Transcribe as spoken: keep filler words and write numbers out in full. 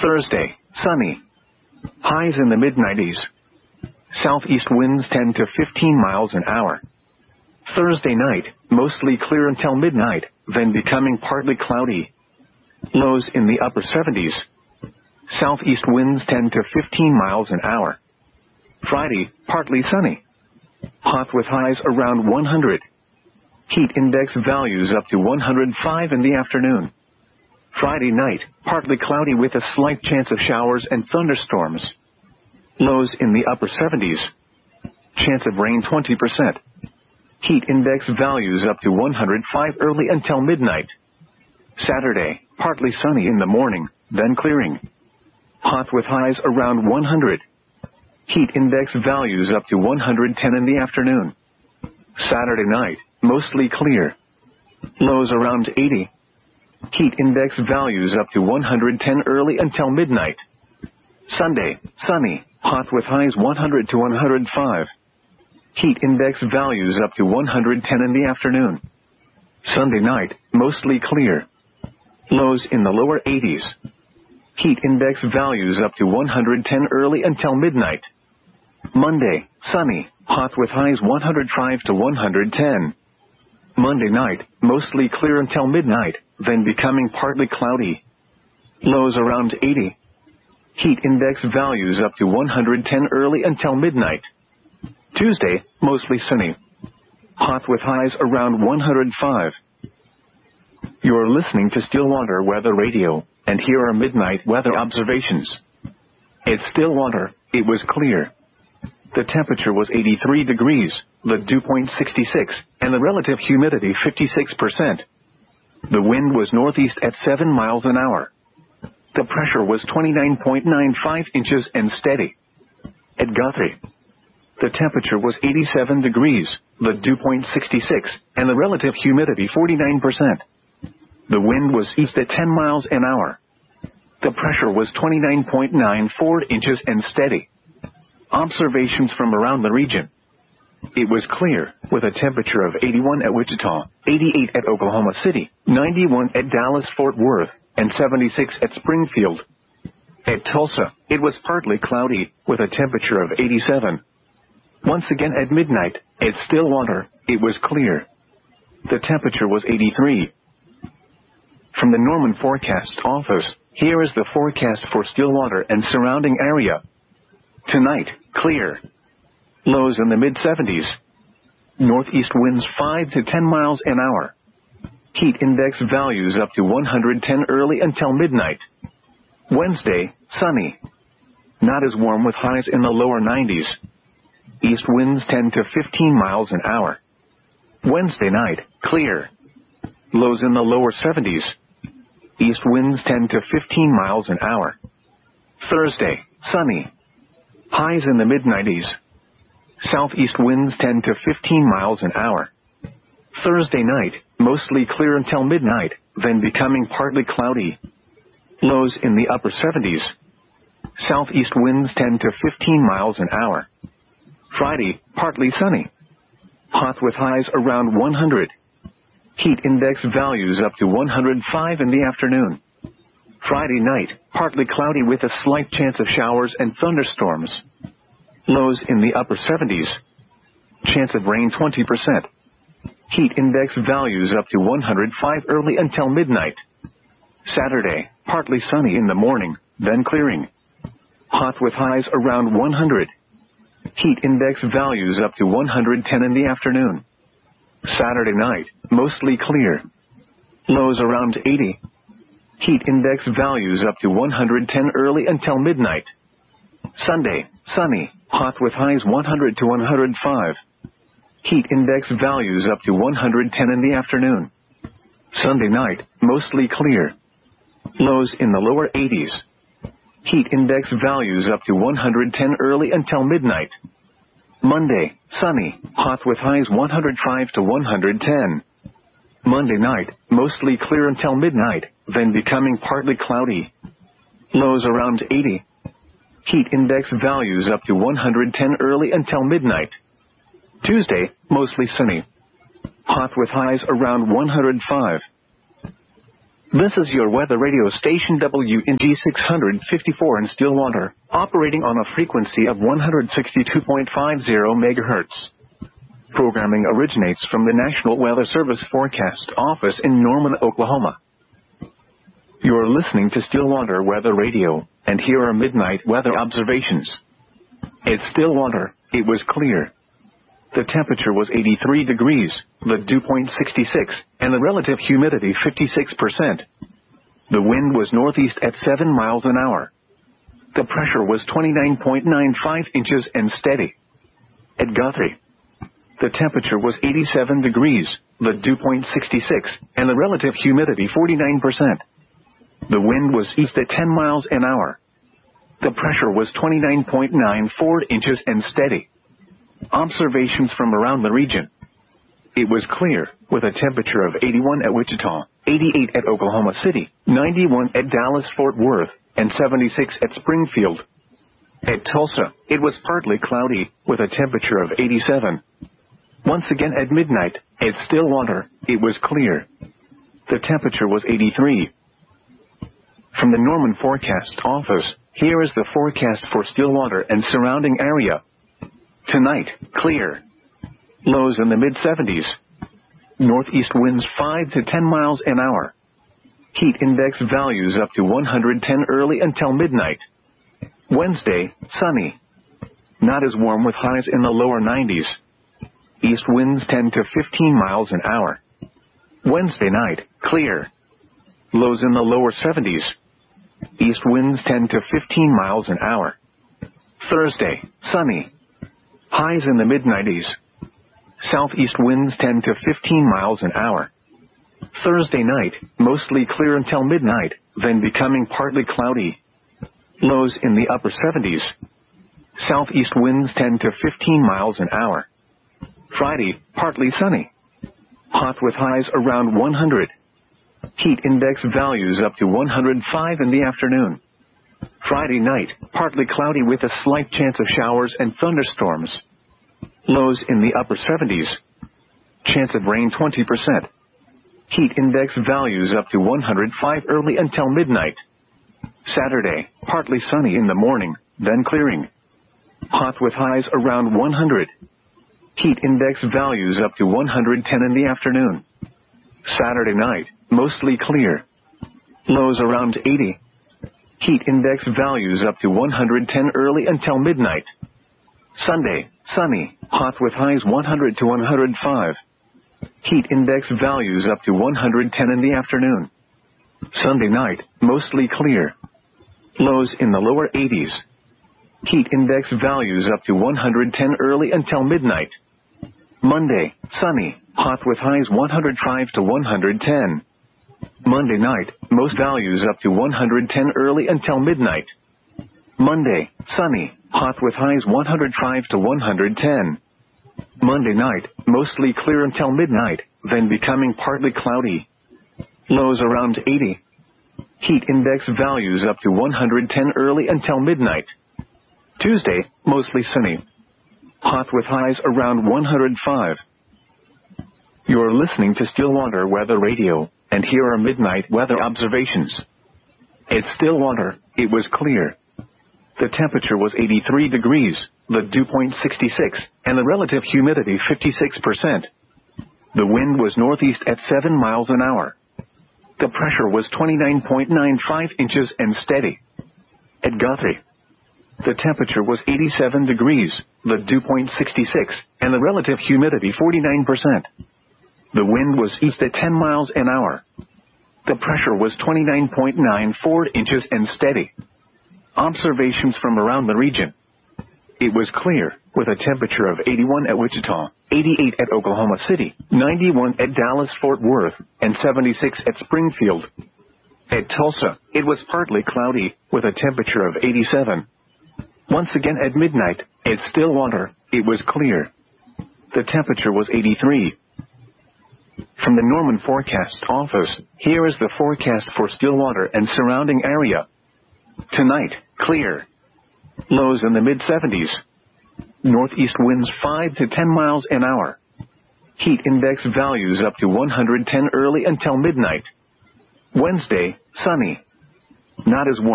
Thursday, sunny. Highs in the mid nineties. Southeast winds ten to fifteen miles an hour. Thursday night, mostly clear until midnight, then becoming partly cloudy. Lows in the upper seventies. Southeast winds ten to fifteen miles an hour. Friday, partly sunny. Hot with highs around one hundred. Heat index values up to one hundred five in the afternoon. Friday night, partly cloudy with a slight chance of showers and thunderstorms. Lows in the upper seventies. Chance of rain twenty percent. Heat index values up to one hundred five early until midnight. Saturday, partly sunny in the morning, then clearing. Hot with highs around one hundred. Heat index values up to one hundred ten in the afternoon. Saturday night, mostly clear. Lows around eighty. Heat index values up to one hundred ten early until midnight. Sunday, sunny, hot with highs one hundred to one hundred five. Heat index values up to one hundred ten in the afternoon. Sunday night, mostly clear. Lows in the lower eighties. Heat index values up to one hundred ten early until midnight. Monday, sunny, hot with highs one hundred five to one hundred ten. Monday night, mostly clear until midnight, then becoming partly cloudy. Lows around eighty. Heat index values up to one hundred ten early until midnight. Tuesday, mostly sunny. Hot with highs around one hundred five. You're listening to Stillwater Weather Radio, and here are midnight weather observations. At Stillwater, it was clear. The temperature was eighty-three degrees, the dew point sixty-six, and the relative humidity fifty-six percent. The wind was northeast at seven miles an hour. The pressure was twenty-nine point nine five inches and steady. At Guthrie, the temperature was eighty-seven degrees, the dew point sixty-six, and the relative humidity forty-nine percent. The wind was east at ten miles an hour. The pressure was twenty-nine point nine four inches and steady. Observations from around the region. It was clear, with a temperature of eighty-one at Wichita, eighty-eight at Oklahoma City, ninety-one at Dallas-Fort Worth, and seventy-six at Springfield. At Tulsa, it was partly cloudy, with a temperature of eighty-seven. Once again at midnight, at Stillwater, it was clear. The temperature was eighty-three. From the Norman Forecast Office, here is the forecast for Stillwater and surrounding area. Tonight, clear. Lows in the mid seventies. Northeast winds five to ten miles an hour. Heat index values up to one hundred ten early until midnight. Wednesday, sunny. Not as warm with highs in the lower nineties. East winds ten to fifteen miles an hour. Wednesday night, clear. Lows in the lower seventies. East winds ten to fifteen miles an hour. Thursday, sunny. Highs in the mid nineties. Southeast winds ten to fifteen miles an hour. Thursday night, mostly clear until midnight, then becoming partly cloudy. Lows in the upper seventies. Southeast winds ten to fifteen miles an hour. Friday, partly sunny. Hot with highs around one hundred. Heat index values up to one hundred five in the afternoon. Friday night, partly cloudy with a slight chance of showers and thunderstorms. Lows in the upper seventies. Chance of rain twenty percent. Heat index values up to one hundred five early until midnight. Saturday, partly sunny in the morning, then clearing. Hot with highs around one hundred. Heat index values up to one hundred ten in the afternoon. Saturday night, mostly clear. Lows around eighty. Heat index values up to one hundred ten early until midnight. Sunday, sunny, hot with highs one hundred to one hundred five. Heat index values up to one hundred ten in the afternoon. Sunday night, mostly clear. Lows in the lower eighties. Heat index values up to one hundred ten early until midnight. Monday, sunny, hot with highs one hundred five to one hundred ten. Monday night, mostly clear until midnight, then becoming partly cloudy. Lows around eighty. Heat index values up to one hundred ten early until midnight. Tuesday, mostly sunny. Hot with highs around one hundred five. This is your weather radio station W N G six fifty-four in Stillwater, operating on a frequency of one sixty-two point five zero megahertz. Programming originates from the National Weather Service Forecast Office in Norman, Oklahoma. You're listening to Stillwater Weather Radio, and here are midnight weather observations. At Stillwater, it was clear. The temperature was eighty-three degrees, the dew point sixty-six, and the relative humidity fifty-six percent. The wind was northeast at seven miles an hour. The pressure was twenty-nine point nine five inches and steady. At Guthrie, the temperature was eighty-seven degrees, the dew point sixty-six, and the relative humidity forty-nine percent. The wind was east at ten miles an hour. The pressure was twenty-nine point nine four inches and steady. Observations from around the region. It was clear, with a temperature of eighty-one at Wichita, eighty-eight at Oklahoma City, ninety-one at Dallas-Fort Worth, and seventy-six at Springfield. At Tulsa, it was partly cloudy, with a temperature of eighty-seven. Once again at midnight, at Stillwater, it was clear. The temperature was eighty-three. From the Norman Forecast Office, here is the forecast for Stillwater and surrounding area. Tonight, clear. Lows in the mid-seventies. Northeast winds five to ten miles an hour. Heat index values up to one hundred ten early until midnight. Wednesday, sunny. Not as warm with highs in the lower nineties. East winds ten to fifteen miles an hour. Wednesday night, clear. Lows in the lower seventies. East winds ten to fifteen miles an hour. Thursday, sunny. Highs in the mid-nineties. Southeast winds ten to fifteen miles an hour. Thursday night, mostly clear until midnight, then becoming partly cloudy. Lows in the upper seventies. Southeast winds ten to fifteen miles an hour. Friday, partly sunny. Hot with highs around one hundred. Heat index values up to one hundred five in the afternoon. Friday night, partly cloudy with a slight chance of showers and thunderstorms. Lows in the upper seventies. Chance of rain twenty percent. Heat index values up to one hundred five early until midnight. Saturday, partly sunny in the morning, then clearing. Hot with highs around one hundred. Heat index values up to one hundred ten in the afternoon. Saturday night, mostly clear. Lows around eighty. Heat index values up to one hundred ten early until midnight. Sunday, sunny, hot with highs one hundred to one hundred five. Heat index values up to one hundred ten in the afternoon. Sunday night, mostly clear. Lows in the lower eighties. Heat index values up to one hundred ten early until midnight. Monday, sunny, hot with highs one hundred five to one hundred ten. Monday night, most values up to one hundred ten early until midnight. Monday, sunny, hot with highs one hundred five to one hundred ten. Monday night, mostly clear until midnight, then becoming partly cloudy. Lows around eighty. Heat index values up to one hundred ten early until midnight. Tuesday, mostly sunny. Hot with highs around one hundred five. You're listening to Stillwater Weather Radio, and here are midnight weather observations. At Stillwater, it was clear. The temperature was eighty-three degrees, the dew point sixty-six, and the relative humidity fifty-six percent. The wind was northeast at seven miles an hour. The pressure was twenty-nine point nine five inches and steady. At Guthrie, the temperature was eighty-seven degrees, the dew point sixty-six, and the relative humidity forty-nine percent. The wind was east at ten miles an hour. The pressure was twenty-nine point nine four inches and steady. Observations from around the region. It was clear, with a temperature of eighty-one at Wichita, eighty-eight at Oklahoma City, ninety-one at Dallas-Fort Worth, and seventy-six at Springfield. At Tulsa, it was partly cloudy, with a temperature of eighty-seven. Once again at midnight, at Stillwater, it was clear. The temperature was eighty-three. From the Norman Forecast Office, here is the forecast for Stillwater and surrounding area. Tonight, clear. Lows in the mid-seventies. Northeast winds five to ten miles an hour. Heat index values up to one hundred ten early until midnight. Wednesday, sunny. Not as warm.